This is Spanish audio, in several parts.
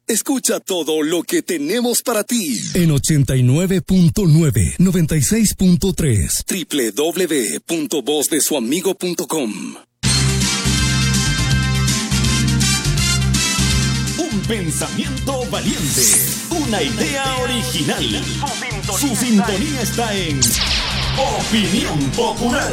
Escucha todo lo que tenemos para ti en 89.9, 96.3, www.vozdesuamigo.com. Un pensamiento valiente, una idea original. Su sintonía está en Opinión Popular.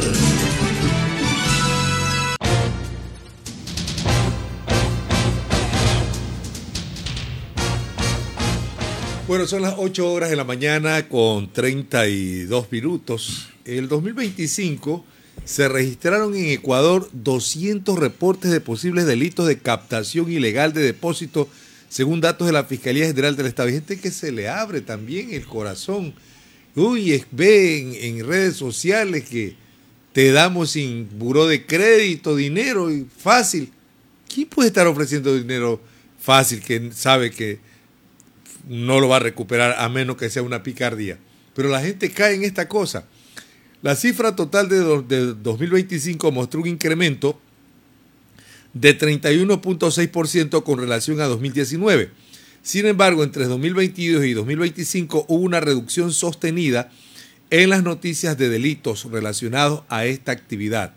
Bueno, son las 8 horas de la mañana con 32 minutos. El 2025 se registraron en Ecuador 200 reportes de posibles delitos de captación ilegal de depósitos, según datos de la Fiscalía General del Estado. Hay gente que se le abre también el corazón. Ve en redes sociales que te damos sin buró de crédito, dinero y fácil. ¿Quién puede estar ofreciendo dinero fácil que sabe que no lo va a recuperar a menos que sea una picardía? Pero la gente cae en esta cosa. La cifra total de 2025 mostró un incremento de 31.6% con relación a 2019. Sin embargo, entre 2022 y 2025 hubo una reducción sostenida en las noticias de delitos relacionados a esta actividad.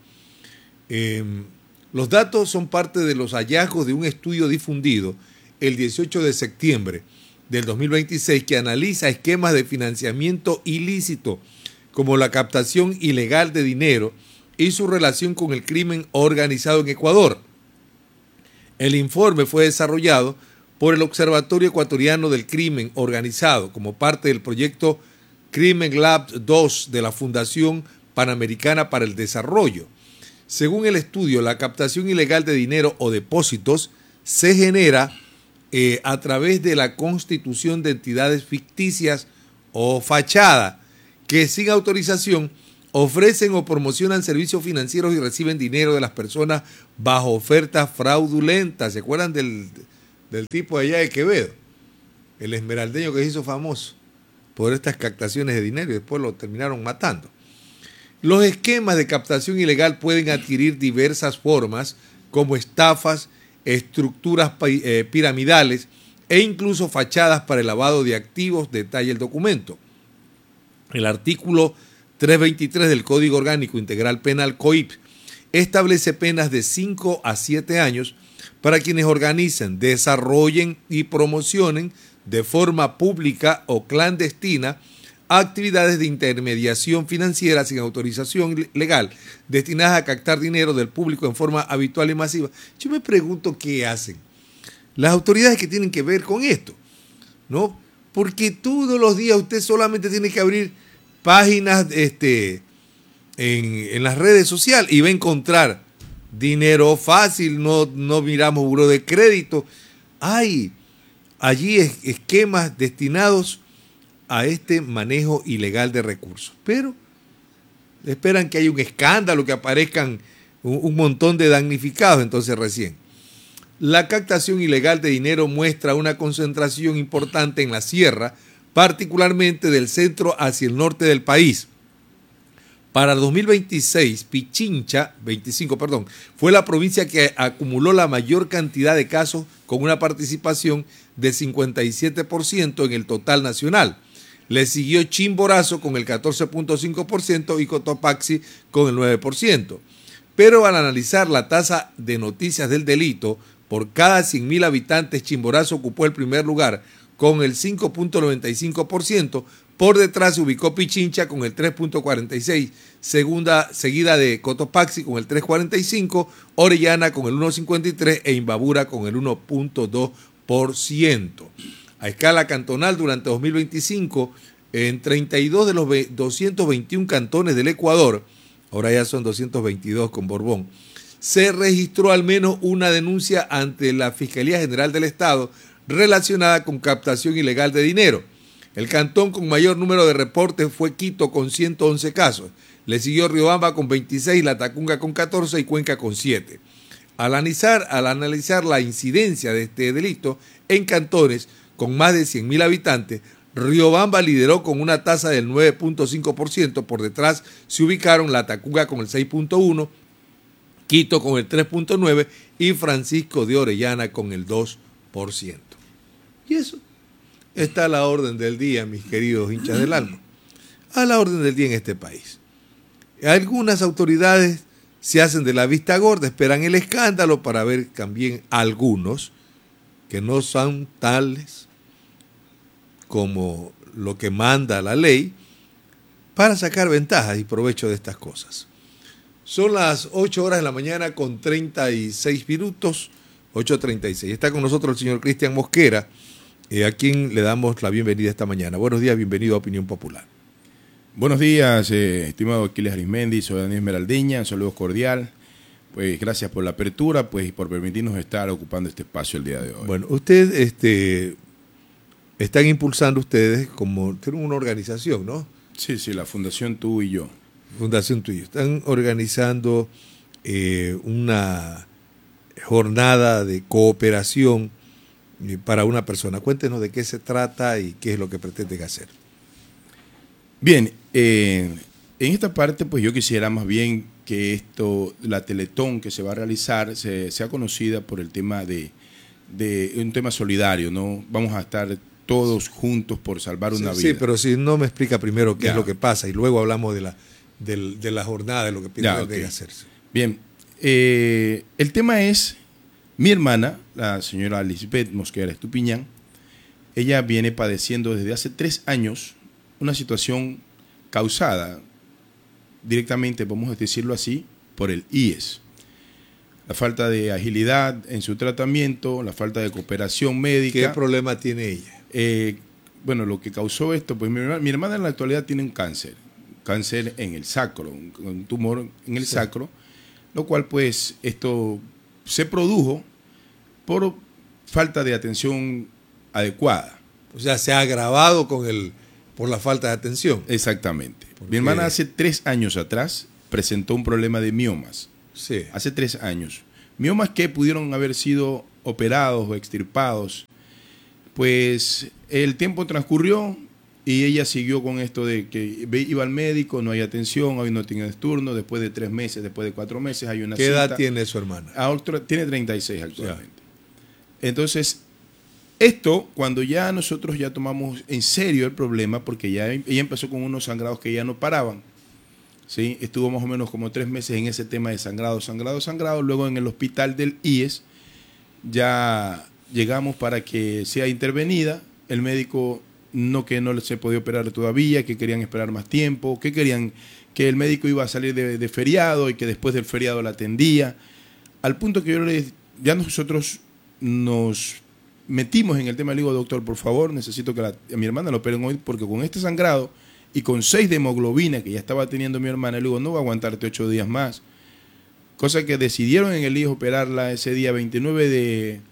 Los datos son parte de los hallazgos de un estudio difundido el 18 de septiembre del 2026 que analiza esquemas de financiamiento ilícito como la captación ilegal de dinero y su relación con el crimen organizado en Ecuador. El informe fue desarrollado por el Observatorio Ecuatoriano del Crimen Organizado como parte del proyecto Crimen Lab 2 de la Fundación Panamericana para el Desarrollo. Según el estudio, la captación ilegal de dinero o depósitos se genera a través de la constitución de entidades ficticias o fachada que sin autorización ofrecen o promocionan servicios financieros y reciben dinero de las personas bajo ofertas fraudulentas. ¿Se acuerdan del tipo de allá de Quevedo? El esmeraldeño que se hizo famoso por estas captaciones de dinero y después lo terminaron matando. Los esquemas de captación ilegal pueden adquirir diversas formas como estafas, estructuras piramidales e incluso fachadas para el lavado de activos, detalla el documento. El artículo 323 del Código Orgánico Integral Penal COIP establece penas de 5 a 7 años para quienes organicen, desarrollen y promocionen de forma pública o clandestina actividades de intermediación financiera sin autorización legal destinadas a captar dinero del público en forma habitual y masiva. Yo me pregunto qué hacen las autoridades que tienen que ver con esto, ¿no? Porque todos los días usted solamente tiene que abrir páginas en las redes sociales y va a encontrar dinero fácil, no miramos buró de crédito. Hay allí esquemas destinados a este manejo ilegal de recursos. Pero esperan que haya un escándalo, que aparezcan un montón de damnificados, entonces recién. La captación ilegal de dinero muestra una concentración importante en la sierra, particularmente del centro hacia el norte del país. Para 2026, Pichincha, fue la provincia que acumuló la mayor cantidad de casos con una participación de 57% en el total nacional. Le siguió Chimborazo con el 14.5% y Cotopaxi con el 9%. Pero al analizar la tasa de noticias del delito, por cada 100.000 habitantes, Chimborazo ocupó el primer lugar con el 5.95%. Por detrás se ubicó Pichincha con el 3.46%, seguida de Cotopaxi con el 3.45%, Orellana con el 1.53% e Imbabura con el 1.2%. A escala cantonal, durante 2025, en 32 de los 221 cantones del Ecuador, ahora ya son 222 con Borbón, se registró al menos una denuncia ante la Fiscalía General del Estado relacionada con captación ilegal de dinero. El cantón con mayor número de reportes fue Quito con 111 casos. Le siguió Riobamba con 26, Latacunga con 14 y Cuenca con 7. Al analizar la incidencia de este delito en cantones con más de 100.000 habitantes, Riobamba lideró con una tasa del 9.5%, por detrás se ubicaron Latacunga con el 6.1%, Quito con el 3.9% y Francisco de Orellana con el 2%. Y eso está a la orden del día, mis queridos hinchas del alma. A la orden del día en este país. Algunas autoridades se hacen de la vista gorda, esperan el escándalo para ver también algunos que no son tales como lo que manda la ley para sacar ventajas y provecho de estas cosas. Son las 8 horas de la mañana con 36 minutos, 8:36. Está con nosotros el señor Cristian Mosquera, a quien le damos la bienvenida esta mañana. Buenos días, bienvenido a Opinión Popular. Buenos días, estimado Aquiles Arismendi, soy Daniel Esmeraldeña, saludos cordial. Pues gracias por la apertura, pues y por permitirnos estar ocupando este espacio el día de hoy. Bueno, están impulsando ustedes como tienen una organización, ¿no? Sí, la Fundación Tú y Yo. Fundación Tú y Yo. Están organizando una jornada de cooperación para una persona. Cuéntenos de qué se trata y qué es lo que pretenden hacer. Bien, en esta parte pues yo quisiera más bien que la Teletón que se va a realizar sea conocida por el tema de un tema solidario, ¿no? Vamos a estar todos juntos por salvar una vida. Sí, pero si no me explica primero qué es lo que pasa y luego hablamos de la jornada, de lo que debe hacerse. Bien, el tema es, mi hermana, la señora Lisbeth Mosquera Estupiñán, ella viene padeciendo desde hace 3 años una situación causada directamente, vamos a decirlo así, por el IES. La falta de agilidad en su tratamiento, la falta de cooperación médica. ¿Qué problema tiene ella? Bueno, lo que causó esto, pues mi hermana en la actualidad tiene un cáncer en el sacro, un tumor en el sacro, lo cual pues esto se produjo por falta de atención adecuada. O sea, se ha agravado por la falta de atención. Exactamente. Mi hermana hace 3 años atrás presentó un problema de miomas. Sí. Hace 3 años. Miomas que pudieron haber sido operados o extirpados. Pues el tiempo transcurrió y ella siguió con esto de que iba al médico, no hay atención, hoy no tiene turno, después de 3 meses, después de 4 meses hay una cita. ¿Qué edad cita. tiene su hermana? Tiene 36 actualmente. Ya. Entonces, esto, cuando ya nosotros ya tomamos en serio el problema, porque ya ella empezó con unos sangrados que ya no paraban, ¿sí? Estuvo más o menos como 3 meses en ese tema de sangrado. Luego en el hospital del IES ya llegamos para que sea intervenida. El médico no se podía operar todavía, que querían esperar más tiempo, que querían que el médico iba a salir de feriado y que después del feriado la atendía. Al punto que ya nosotros nos metimos en el tema. Le digo, doctor, por favor, necesito que a mi hermana la operen hoy, porque con este sangrado y con 6 de hemoglobina que ya estaba teniendo mi hermana, le digo, no va a aguantarte 8 días más. Cosa que decidieron en el IES operarla ese día 29 de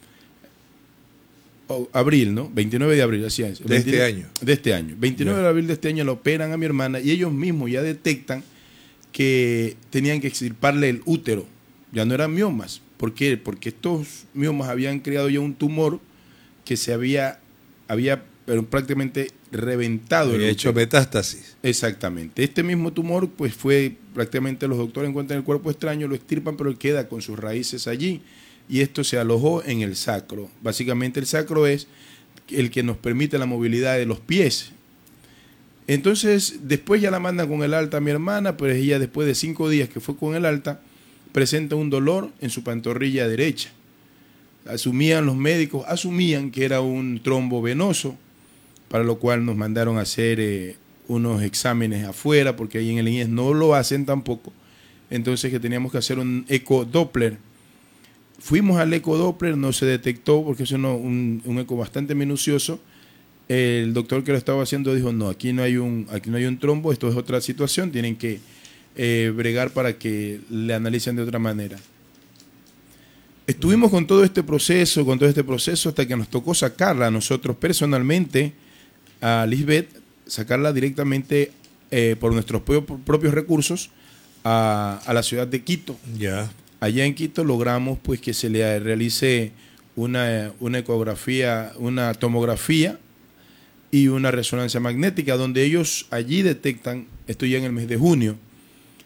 abril, ¿no? 29 de abril, así es. Este año. De este año. 29 de abril de este año la operan a mi hermana y ellos mismos ya detectan que tenían que extirparle el útero. Ya no eran miomas. ¿Por qué? Porque estos miomas habían creado ya un tumor que se había pero prácticamente reventado. Había hecho metástasis. Exactamente. Este mismo tumor, pues fue prácticamente, los doctores encuentran el cuerpo extraño, lo extirpan, pero queda con sus raíces allí. Y esto se alojó en el sacro. Básicamente el sacro es el que nos permite la movilidad de los pies. Entonces, después ya la mandan con el alta a mi hermana, pero ella después de 5 días que fue con el alta, presenta un dolor en su pantorrilla derecha. Los médicos asumían que era un trombo venoso, para lo cual nos mandaron a hacer unos exámenes afuera, porque ahí en el IES no lo hacen tampoco. Entonces que teníamos que hacer un ecodoppler. Fuimos al ecodoppler, no se detectó, porque es un eco bastante minucioso. El doctor que lo estaba haciendo dijo, no, aquí no hay un trombo, esto es otra situación, tienen que bregar para que le analicen de otra manera. Estuvimos con todo este proceso, hasta que nos tocó sacarla a nosotros personalmente, a Lisbeth, sacarla directamente por nuestros propios recursos a la ciudad de Quito. Ya. Allá en Quito logramos pues que se le realice una ecografía, una tomografía y una resonancia magnética, donde ellos allí detectan, esto ya en el mes de junio,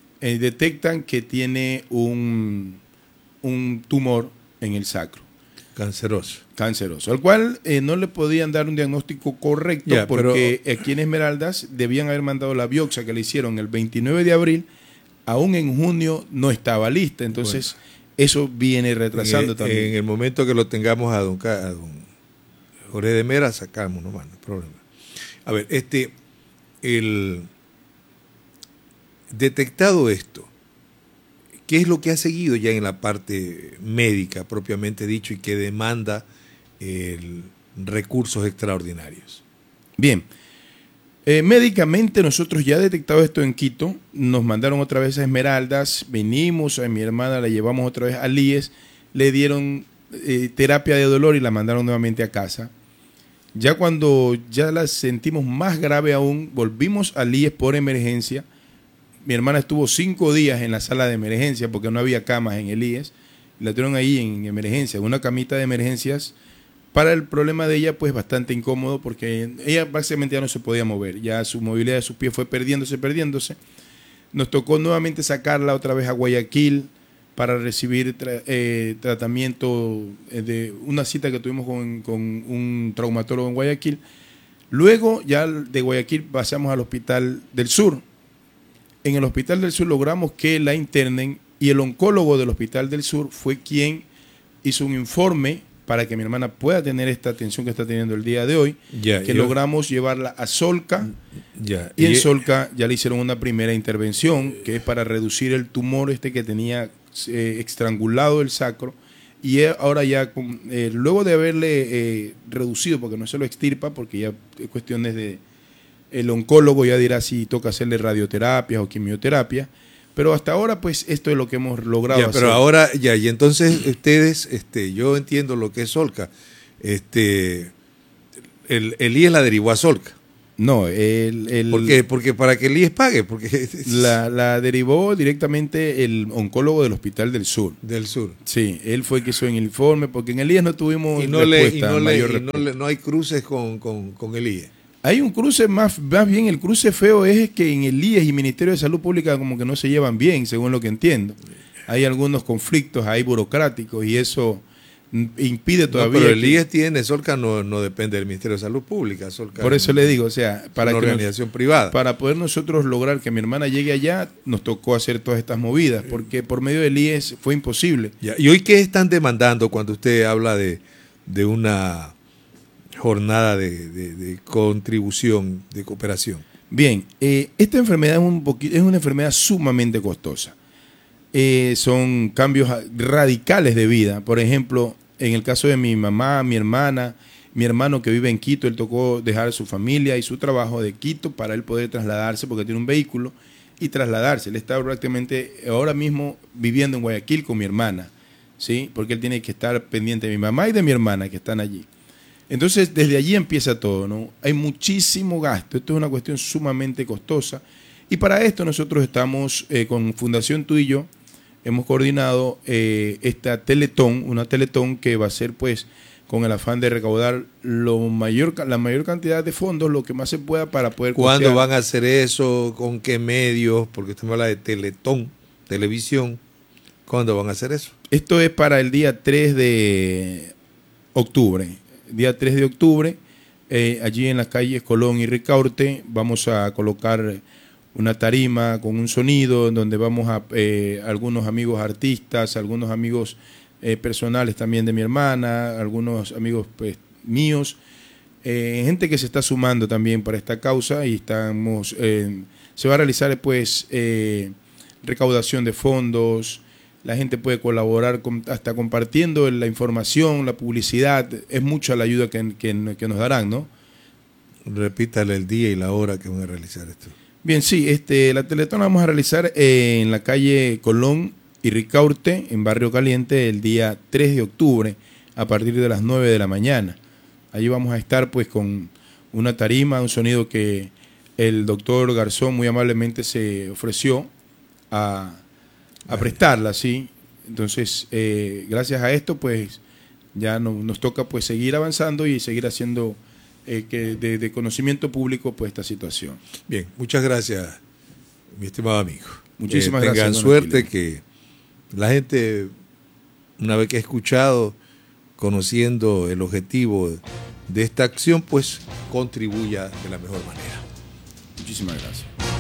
detectan que tiene un tumor en el sacro. Canceroso, al cual no le podían dar un diagnóstico correcto porque aquí en Esmeraldas debían haber mandado la biopsia que le hicieron el 29 de abril, aún en junio no estaba lista, entonces eso viene retrasando también. En el momento que lo tengamos a don Jorge de Mera, sacamos, no hay problema. A ver, detectado esto, ¿qué es lo que ha seguido ya en la parte médica propiamente dicho y que demanda recursos extraordinarios? Bien, médicamente nosotros ya detectado esto en Quito, nos mandaron otra vez a Esmeraldas, venimos, a mi hermana la llevamos otra vez al IES, le dieron terapia de dolor y la mandaron nuevamente a casa. Ya cuando ya la sentimos más grave aún, volvimos al IES por emergencia. Mi hermana estuvo 5 días en la sala de emergencia porque no había camas en el IES. La tuvieron ahí en emergencia, una camita de emergencias. Para el problema de ella, pues bastante incómodo porque ella básicamente ya no se podía mover. Ya su movilidad de sus pies fue perdiéndose. Nos tocó nuevamente sacarla otra vez a Guayaquil para recibir tratamiento de una cita que tuvimos con un traumatólogo en Guayaquil. Luego ya de Guayaquil pasamos al Hospital del Sur. En el Hospital del Sur logramos que la internen y el oncólogo del Hospital del Sur fue quien hizo un informe para que mi hermana pueda tener esta atención que está teniendo el día de hoy, logramos llevarla a Solca y en Solca ya le hicieron una primera intervención que es para reducir el tumor que tenía estrangulado el sacro y ahora ya luego de haberle reducido, porque no se lo extirpa, porque ya es cuestiones de el oncólogo ya dirá si toca hacerle radioterapia o quimioterapia, pero hasta ahora pues esto es lo que hemos logrado hacer. Pero ahora y entonces ustedes, yo entiendo lo que es Solca, el IES la derivó a Solca. No, ¿Por qué? Porque para que el IES pague, porque la derivó directamente el oncólogo del Hospital del Sur. Del Sur. Sí, él fue el que hizo el informe, porque en el IES no tuvimos no hay cruces con el IES. Hay un cruce más bien, el cruce feo es que en el IES y Ministerio de Salud Pública como que no se llevan bien, según lo que entiendo. Hay algunos conflictos ahí burocráticos y eso impide todavía. Pero el IES tiene, Solca no depende del Ministerio de Salud Pública. Solca por eso le digo, o sea, para una organización privada. Para poder nosotros lograr que mi hermana llegue allá, nos tocó hacer todas estas movidas, porque por medio del IES fue imposible. ¿Y hoy qué están demandando cuando usted habla de una jornada de contribución, de cooperación? Bien, esta enfermedad es una enfermedad sumamente costosa. Son cambios radicales de vida. Por ejemplo, en el caso de mi mamá, mi hermana, mi hermano que vive en Quito, él tocó dejar su familia y su trabajo de Quito para él poder trasladarse porque tiene un vehículo y trasladarse. Él está prácticamente ahora mismo viviendo en Guayaquil con mi hermana, ¿sí? Porque él tiene que estar pendiente de mi mamá y de mi hermana que están allí. Entonces, desde allí empieza todo, ¿no? Hay muchísimo gasto. Esto es una cuestión sumamente costosa. Y para esto nosotros estamos con Fundación Tú y Yo, hemos coordinado esta Teletón, una Teletón que va a ser, pues, con el afán de recaudar la mayor cantidad de fondos, lo que más se pueda para poder ¿Cuándo costear. van a hacer eso? ¿Con qué medios? Porque usted me habla de Teletón, televisión. ¿Cuándo van a hacer eso? Esto es para el día 3 de octubre. Día 3 de octubre, allí en las calles Colón y Ricaurte, vamos a colocar una tarima con un sonido en donde vamos a algunos amigos artistas, algunos amigos personales también de mi hermana, algunos amigos pues, míos, gente que se está sumando también para esta causa y estamos se va a realizar pues recaudación de fondos. La gente puede colaborar hasta compartiendo la información, la publicidad. Es mucha la ayuda que nos darán, ¿no? Repítale el día y la hora que van a realizar esto. Bien, sí, la Teletón la vamos a realizar en la calle Colón y Ricaurte, en Barrio Caliente, el día 3 de octubre, a partir de las 9 de la mañana. Allí vamos a estar pues con una tarima, un sonido que el doctor Garzón muy amablemente se ofreció a prestarla, ¿sí? Entonces, gracias a esto, pues, ya nos toca pues seguir avanzando y seguir haciendo que de conocimiento público pues esta situación. Bien, muchas gracias, mi estimado amigo. Muchísimas gracias. Tengan suerte que la gente, una vez que ha escuchado conociendo el objetivo de esta acción, pues contribuya de la mejor manera. Muchísimas gracias.